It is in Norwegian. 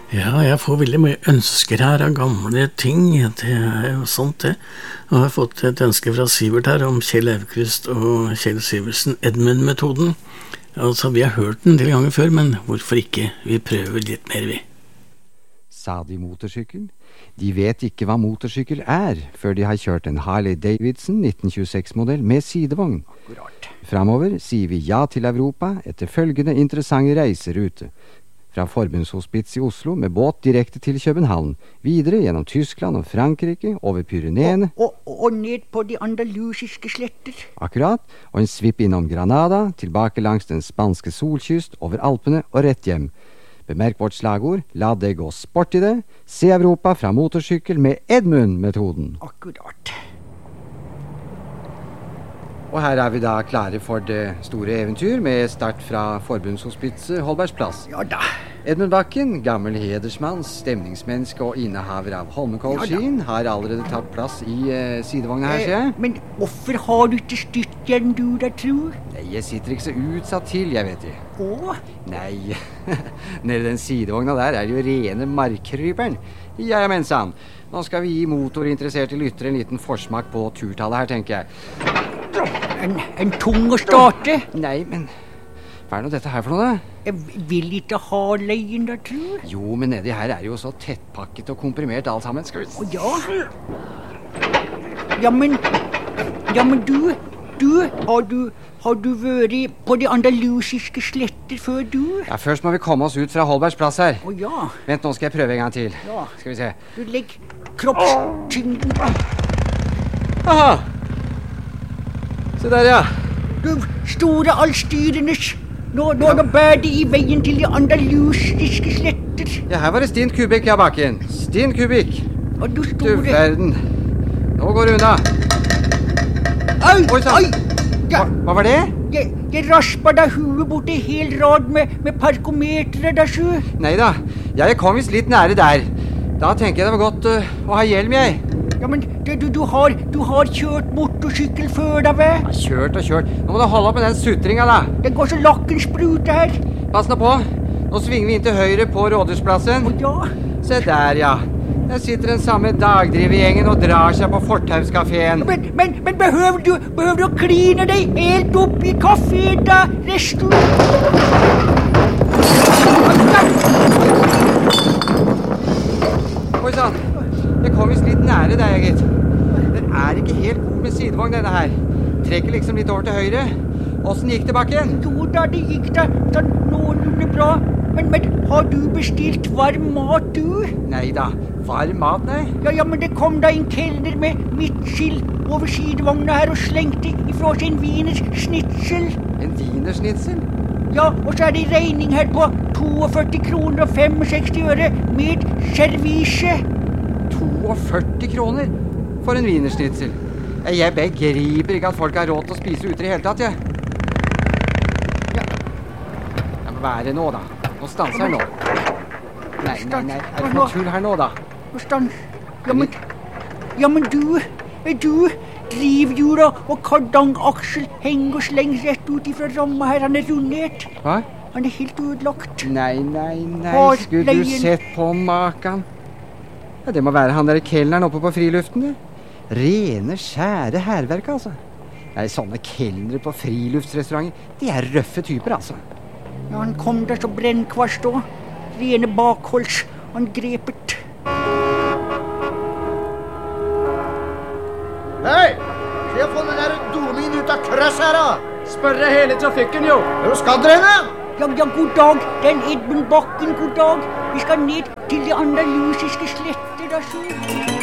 Ja, jeg får veldig mye ønsker her av gamle ting, det jo sånt det. Og jeg har fått et ønske fra Sivert her om Kjell Aukrust og Kjell Syversen, Edmund-metoden. Altså, vi har hørt den en del ganger før, men hvorfor ikke? Vi prøver litt mer, vi. Sa de motorsykkel? De vet ikke hva motorsykkel før de har kjørt en Harley Davidson 1926-modell med sidevogn. Akkurat. Fremover sier vi ja til Europa etter følgende interessante reiserute. Fra Forbundshospits i Oslo med båt direkte til København, videre gjennom Tyskland og Frankrike, over Pyreneene og ned på de andalusiske sletter. Akkurat, og en svipp innom Granada, tilbake langs den spanske solkyst, over Alpene og rett hjem. Bemerk vårt slagord, la det gå sport i det, se Europa fra motorsykkel med Edmund-metoden. Akkurat. Og her vi da klare for det store eventyr med start fra Forbundshospits Holbergs plass. Ja da. Edmund Bakken, gammel hedersmann, stemningsmenneske og innehaver av Holmenkollskien, har allerede tatt plass i sidevogna her, ser jeg. Men hvorfor har du ikke styrtjern du da, tror? Nei, jeg sitter ikke så utsatt til, jeg vet ikke. Å? Nei, nede i den sidevogna der det jo rene markkryperen. Ja, mensan. Nå skal vi gi motorinteresserte lyttere en liten forsmak på turtallet her, tenker jeg. En tung å starte? Nei, men hva nå dette her for noe? Jeg vil ikke ha leien da, tror? Jo, men nedi her jo så tettpakket og komprimert alt sammen. Skal vi... Å ja? Ja, men har du vært på de andalusiske sletter før, du? Ja, først må vi komme oss ut fra Holbergs plass her. Å ja. Vent, nå skal jeg prøve en gang til. Ja. Skal vi se. Du legger kroppstyngden på. Aha! Se der, ja. Du store allstyrenes. Nå bærer de i veien til de andalusiske sletter. Ja, her var det stint kubikk, ja, Bakken. Stint kubikk. Og du Du store... verden. Nå går det unna. Oi, Oi, sann. oi! Ja, Hva var det? jeg raspa da huet bort i hel rad med parkometere da, sjø. Neida, jeg kom vist litt nære der. Da tenker jeg det var godt å ha hjelm, jeg. Ja, men du har kjørt motorsykkel før da, vel? Ja, kjørt. Nå må du holde opp med den sutringa, da. Det går så lakken spruter her. Pass nå på. Nå svinger vi inn til høyre på Rådhusplassen. Å ja. Se der, ja. Der sitter den samme dagdrivergjengen og drar seg på Fortauskaféen. Men behøver du å kline deg helt opp i kaféen da, Oi sann, jeg kom vist litt nære deg, gitt. Den ikke helt god med sidevogn, denne her. Trekker liksom litt over til høyre. Åssen gikk det, Bakken? Jo da, det gikk da sånn noenlunde bra. Men har du bestilt varm mat, du? Neida, varm mat, nei. Ja, men det kom da en kelner med midtskill over sidevogna her og slengte ifra seg en wienersnitzel. En wienersnitzel? Ja, og så det regning her på 42 kroner og 65 øre med servise. 42 kroner for en wienersnitzel? Jeg begriper ikke at folk har råd til å spise ute i hele tatt, jeg. Ja, men hva det nå, da? Nå stanser jeg nå. Nei, det noe tull her nå, da? Nå stans. Ja, men du drivhjula og kardangaksel henger og slenger rett ut ifra ramma her. Han rundert. Hva? Han helt ødelagt. Nei, skulle du sett på makan? Ja, det må være han der kelneren oppe på friluften, det. Rene, skjære herverk, altså. Nei, sånne kelnere på friluftsrestauranter, de røffe typer, altså. Ja, han kom der så brennkvast også. Rene bakholdsangrepet. Hei! Se å få den der domingen ut av krøss her, da! Spørre hele trafikken, jo. Hvor skal dere henne? Ja, god dag. Det Edmund Bakken, god dag. Vi skal ned til de andalusiske sletter, da, så.